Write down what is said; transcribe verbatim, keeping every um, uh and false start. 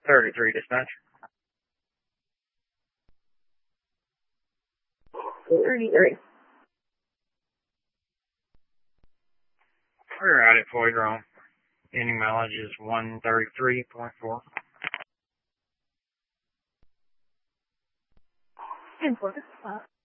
thirty-three dispatch. thirty-three. We're at it for you, drone. Ending mileage is one thirty-three point four. And for the spot.